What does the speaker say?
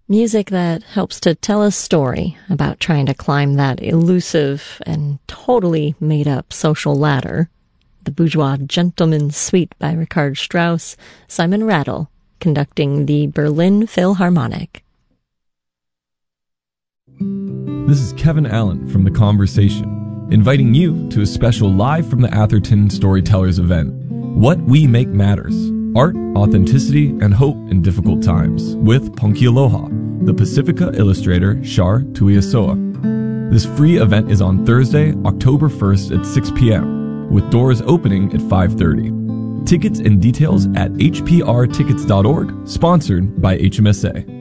Music that helps to tell a story about trying to climb that elusive and totally made-up social ladder. The Bourgeois Gentleman's Suite by Richard Strauss, Simon Rattle, conducting the Berlin Philharmonic. This is Kevin Allen from The Conversation, inviting you to a special Live from the Atherton Storytellers event, What We Make Matters, Art, Authenticity, and Hope in Difficult Times, with Ponki Aloha, the Pacifica illustrator Shar Tuiasoa. This free event is on Thursday, October 1st at 6 p.m., with doors opening at 5:30. Tickets and details at hprtickets.org, sponsored by HMSA.